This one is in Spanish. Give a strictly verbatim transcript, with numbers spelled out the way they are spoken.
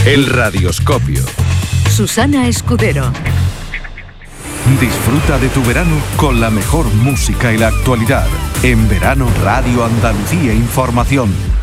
El Radioscopio. Susana Escudero. Disfruta de tu verano con la mejor música y la actualidad. En Verano Radio Andalucía Información.